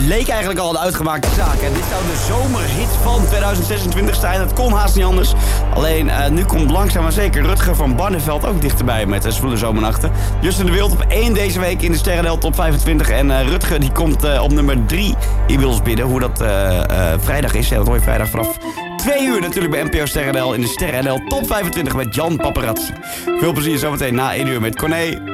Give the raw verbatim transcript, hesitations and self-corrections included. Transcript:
leek eigenlijk al een uitgemaakte zaak. En dit zou de zomerhit van tweeduizend zesentwintig zijn. Dat kon haast niet anders. Alleen uh, nu komt langzaam maar zeker Rutger van Barneveld ook dichterbij met de Zwoele Zomernachten. Justin de Wild op één deze week in de Sterrenheld Top vijfentwintig. En uh, Rutger die komt uh, op nummer drie inmiddels binnen. Hoe dat uh, uh, vrijdag is. Ja, dat hoor je vrijdag vanaf twee uur natuurlijk bij N P O Sterrenheld in de Sterrenheld Top vijfentwintig met Jan Paparazzi. Veel plezier zometeen na één uur met Corné.